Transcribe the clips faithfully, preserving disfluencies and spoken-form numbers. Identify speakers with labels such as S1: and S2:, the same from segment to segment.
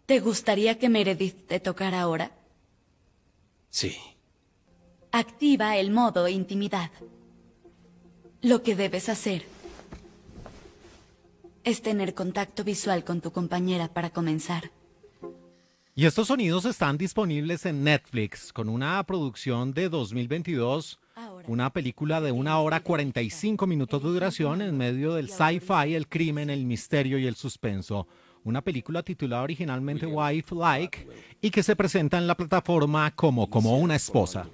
S1: ¿Te gustaría que Meredith te tocara ahora?
S2: Sí.
S1: Activa el modo intimidad. Lo que debes hacer es tener contacto visual con tu compañera para comenzar.
S3: Y estos sonidos están disponibles en Netflix con una producción de dos mil veintidós, una película de una hora cuarenta y cinco minutos de duración en medio del sci-fi, el crimen, el misterio y el suspenso. Una película titulada originalmente Wife Like y que se presenta en la plataforma como Como una esposa.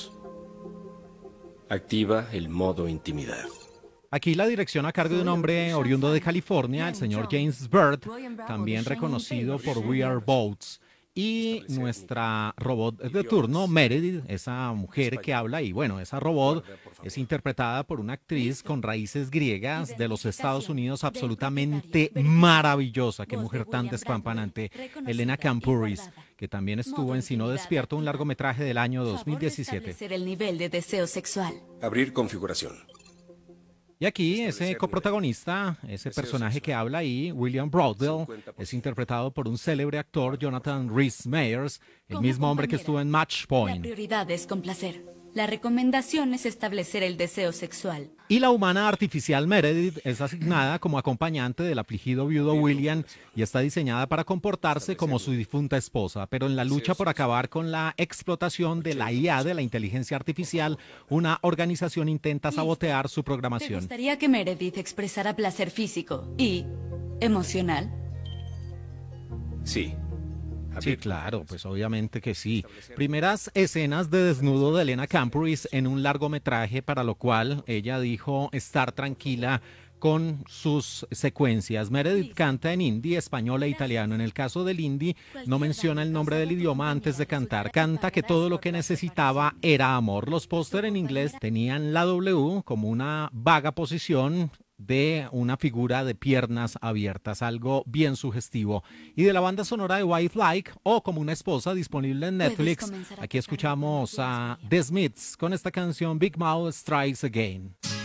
S2: Activa el modo intimidad.
S3: Aquí la dirección a cargo de un hombre oriundo de California, el señor James Bird, también reconocido por We Are Boats. Y nuestra robot de turno, Meredith, esa mujer que habla, y bueno, esa robot es interpretada por una actriz con raíces griegas de los Estados Unidos absolutamente maravillosa. Qué mujer tan despampanante, Elena Campuris, que también estuvo en Si no despierto, un largometraje del año dos mil diecisiete.
S1: El nivel de deseo sexual.
S2: Abrir configuración.
S3: Y aquí ese coprotagonista, ese personaje que habla ahí, William Broadbell, es interpretado por un célebre actor, Jonathan Rhys Meyers, el mismo hombre que estuvo en Match Point.
S1: La prioridad es complacer. La recomendación es establecer el deseo sexual.
S3: Y la humana artificial Meredith es asignada como acompañante del afligido viudo William y está diseñada para comportarse como su difunta esposa. Pero en la lucha por acabar con la explotación de la I A, de la inteligencia artificial, una organización intenta sabotear su programación.
S1: ¿Te gustaría que Meredith expresara placer físico y emocional?
S2: Sí.
S3: Sí, claro, pues obviamente que sí. Primeras escenas de desnudo de Elena Campuris en un largometraje, para lo cual ella dijo estar tranquila con sus secuencias. Meredith canta en hindi, español e italiano. En el caso del hindi, no menciona el nombre del idioma antes de cantar. Canta que todo lo que necesitaba era amor. Los póster en inglés tenían la W como una vaga posición de una figura de piernas abiertas, algo bien sugestivo. Y de la banda sonora de Wife Like, o Como una esposa, disponible en Netflix, aquí escuchamos a The Smiths con esta canción Big Mouth Strikes Again.